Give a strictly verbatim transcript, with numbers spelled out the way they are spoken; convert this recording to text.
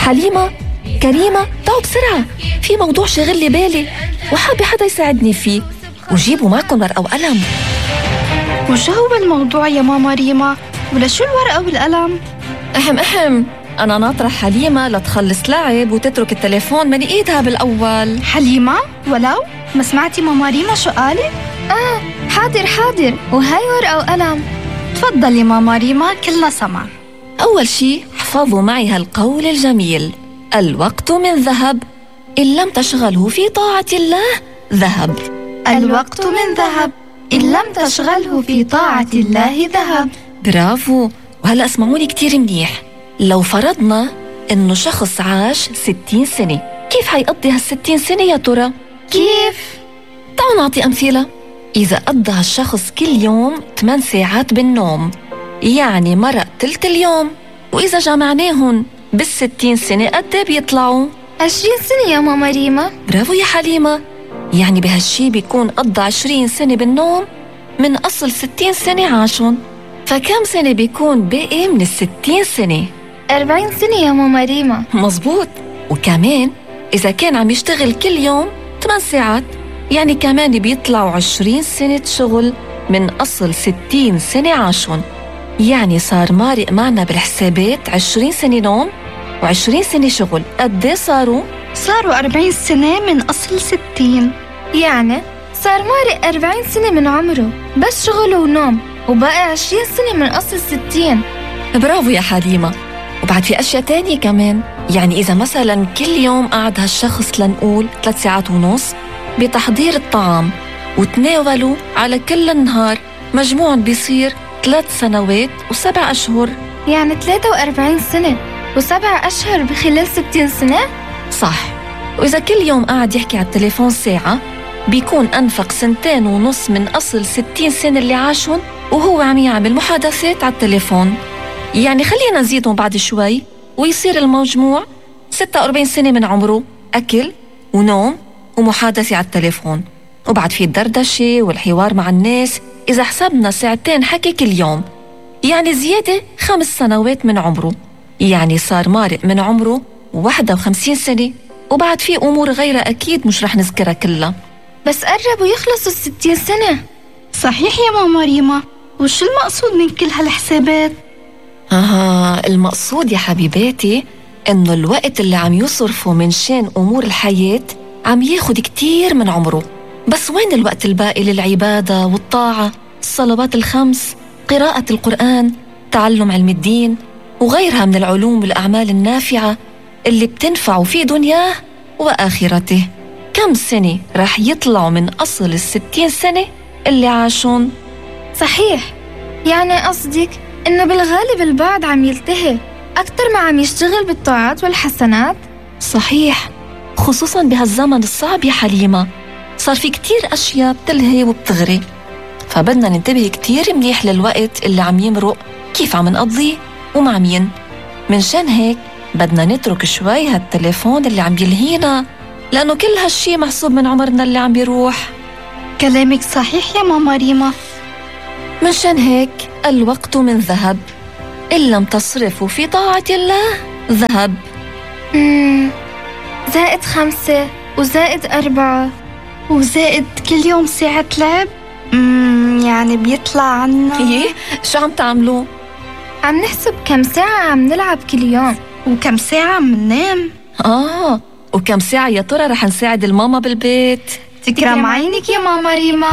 حليمة، كريمة، تعوا بسرعة، في موضوع شغل لي بالي وحابة حدا يساعدني فيه، وجيبوا معكم ورقة وقلم. وشو هو الموضوع يا ماما ريما؟ ولا شو الورقة والقلم؟ أحم أحم أنا ناطرة حليمة لتخلص لعب وتترك التليفون من إيدها بالأول. حليمة؟ ولو؟ ما سمعتي ماما ريما شو قالت؟ آه حاضر حاضر، وهاي ورقة وقلم. تفضلي ماما ريما، كلنا سمع. أول شي احفظوا معي هالقول الجميل: الوقت من ذهب إن لم تشغله في طاعة الله ذهب. الوقت من ذهب إن لم تشغله في طاعة الله ذهب. برافو. وهلأ اسمعوني كتير منيح، لو فرضنا إنه شخص عاش ستين سنة، كيف حيقضي هالستين سنة يا ترى؟ كيف؟ تعالوا نعطي أمثلة. إذا قضى هالشخص كل يوم ثمان ساعات بالنوم، يعني مرق تلت اليوم، وإذا جمعناهم بالستين سنة قد ايه بيطلعوا؟ عشرين سنة يا ماما ريما. برافو يا حليمة. يعني بهالشي بيكون قضى عشرين سنة بالنوم من أصل ستين سنة عاشون. فكم سنة بيكون باقي من الستين سنة؟ أربعين سنة يا ماما ريما. مزبوط. وكمان إذا كان عم يشتغل كل يوم ثمان ساعات، يعني كمان بيطلعوا عشرين سنة شغل من أصل ستين سنة عاشون. يعني صار مارق معنا بالحسابات عشرين سنة نوم وعشرين سنة شغل. قد ايه صاروا؟ صاروا أربعين سنة من أصل ستين، يعني صار مارق أربعين سنة من عمره بس شغل ونوم، وباقي عشرين سنة من أصل ستين. برافو يا حليمة. وبعد في أشياء تانية كمان، يعني إذا مثلا كل يوم قعد هالشخص لنقول ثلاث ساعات ونص بتحضير الطعام وتناوله على كل النهار، مجموع بيصير ثلاث سنوات وسبع أشهر، يعني ثلاثة وأربعين سنة وسبع أشهر بخلال ستين سنة؟ صح. وإذا كل يوم قاعد يحكي على التليفون ساعة، بيكون أنفق سنتين ونص من أصل ستين سنة اللي عاشون وهو عم يعمل محادثات على التليفون. يعني خلينا نزيدهم بعد شوي ويصير المجموع ستة وأربعين سنة من عمره أكل ونوم ومحادثة على التليفون. وبعد في الدردشة والحوار مع الناس، إذا حسبنا ساعتين حكي كل يوم، يعني زيادة خمس سنوات من عمره، يعني صار مارق من عمره واحدة وخمسين سنة. وبعد في أمور غيرها أكيد مش رح نذكرها كلها. بس قربوا يخلصوا الستين سنة. صحيح يا ماما ريما. وشو المقصود من كل هالحسابات؟ آه المقصود يا حبيباتي إنه الوقت اللي عم يصرفه من شان أمور الحياة عم ياخد كتير من عمره. بس وين الوقت الباقي للعبادة والطاعة، الصلوات الخمس، قراءة القرآن، تعلم علم الدين وغيرها من العلوم والأعمال النافعة اللي بتنفعوا في دنياه وآخرته؟ كم سنة رح يطلعوا من أصل الستين سنة اللي عاشون؟ صحيح. يعني قصدك إنه بالغالب البعض عم يلتهي أكتر ما عم يشتغل بالطاعات والحسنات؟ صحيح، خصوصاً بهالزمن الصعب يا حليمة، صار في كتير أشياء بتلهي وبتغري، فبدنا ننتبه كتير منيح للوقت اللي عم يمرق، كيف عم نقضيه ومع مين. منشان هيك بدنا نترك شوي هالتليفون اللي عم يلهينا، لأنه كل هالشي محسوب من عمرنا اللي عم بيروح. كلامك صحيح يا ماما ريما. منشان هيك الوقت من ذهب إن لم تصرفوا في طاعة الله ذهب. مم. زائد خمسة وزائد أربعة وزائد كل يوم ساعة لعب. مم يعني بيطلع عنا إيه شو عم تعملوا؟ عم نحسب كم ساعة عم نلعب كل يوم وكم ساعة عم ننام. آه وكم ساعة يا ترى رح نساعد الماما بالبيت. تكرم عينك يا ماما ريما.